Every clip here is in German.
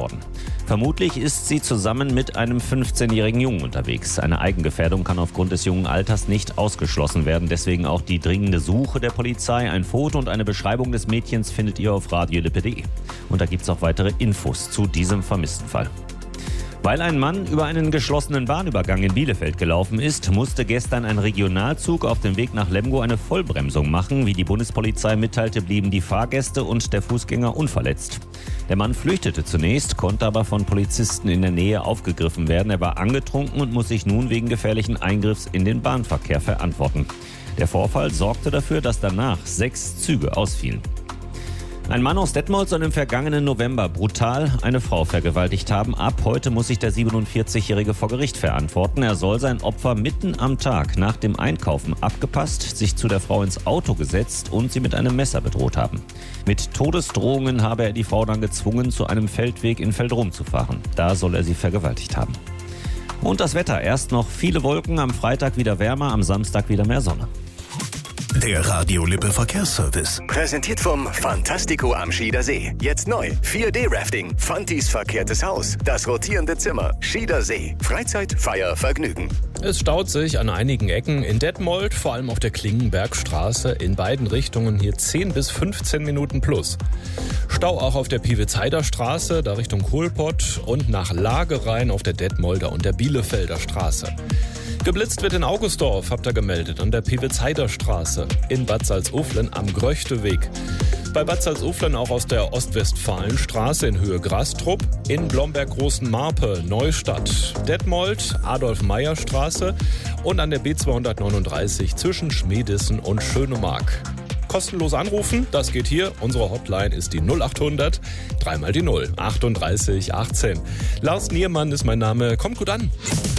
worden. Vermutlich ist sie zusammen mit einem 15-jährigen Jungen unterwegs. Eine Eigengefährdung kann aufgrund des jungen Alters nicht ausgeschlossen werden. Deswegen auch die dringende Suche der Polizei. Ein Foto und eine Beschreibung des Mädchens findet ihr auf radiolippe.de. Und da gibt es auch weitere Infos zu diesem vermissten Fall. Weil ein Mann über einen geschlossenen Bahnübergang in Bielefeld gelaufen ist, musste gestern ein Regionalzug auf dem Weg nach Lemgo eine Vollbremsung machen. Wie die Bundespolizei mitteilte, blieben die Fahrgäste und der Fußgänger unverletzt. Der Mann flüchtete zunächst, konnte aber von Polizisten in der Nähe aufgegriffen werden. Er war angetrunken und muss sich nun wegen gefährlichen Eingriffs in den Bahnverkehr verantworten. Der Vorfall sorgte dafür, dass danach 6 Züge ausfielen. Ein Mann aus Detmold soll im vergangenen November brutal eine Frau vergewaltigt haben. Ab heute muss sich der 47-Jährige vor Gericht verantworten. Er soll sein Opfer mitten am Tag nach dem Einkaufen abgepasst, sich zu der Frau ins Auto gesetzt und sie mit einem Messer bedroht haben. Mit Todesdrohungen habe er die Frau dann gezwungen, zu einem Feldweg in Feldrum zu fahren. Da soll er sie vergewaltigt haben. Und das Wetter. Erst noch viele Wolken, am Freitag wieder wärmer, am Samstag wieder mehr Sonne. Der Radio Lippe Verkehrsservice. Präsentiert vom Fantastico am Schieder See. Jetzt neu. 4D-Rafting. Fantis verkehrtes Haus. Das rotierende Zimmer. Schieder See. Freizeit, Feier, Vergnügen. Es staut sich an einigen Ecken in Detmold, vor allem auf der Klingenbergstraße. In beiden Richtungen hier 10 bis 15 Minuten plus. Stau auch auf der Piwitzheider Straße, da Richtung Kohlpott und nach Lagerein auf der Detmolder und der Bielefelder Straße. Geblitzt wird in Augustdorf, habt ihr gemeldet, an der Piwitzheider Straße. In Bad Salzuflen am Gröchteweg. Bei Bad Salzuflen auch aus der Ostwestfalenstraße in Höhe Grastrup. In Blomberg-Großenmarpe, Neustadt, Detmold, Adolf-Meyer-Straße und an der B239 zwischen Schmiedissen und Schönemark. Kostenlos anrufen, das geht hier. Unsere Hotline ist die 0800 3 die 0 38 18. Lars Niermann ist mein Name. Kommt gut an.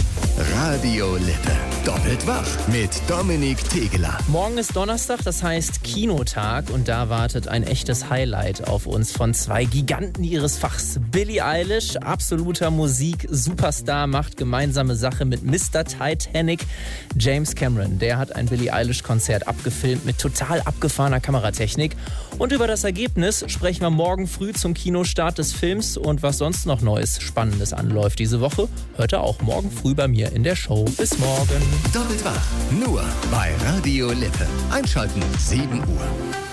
Radio Lippe. Doppelt wach mit Dominik Tegeler. Morgen ist Donnerstag, das heißt Kinotag und da wartet ein echtes Highlight auf uns von 2 Giganten ihres Fachs. Billie Eilish, absoluter Musik-Superstar, macht gemeinsame Sache mit Mr. Titanic. James Cameron, der hat ein Billie Eilish-Konzert abgefilmt mit total abgefahrener Kameratechnik. Und über das Ergebnis sprechen wir morgen früh zum Kinostart des Films und was sonst noch Neues, Spannendes anläuft diese Woche, hört ihr auch morgen früh bei mir in der Show. Bis morgen. Doppelt wach. Nur bei Radio Lippe. Einschalten 7 Uhr.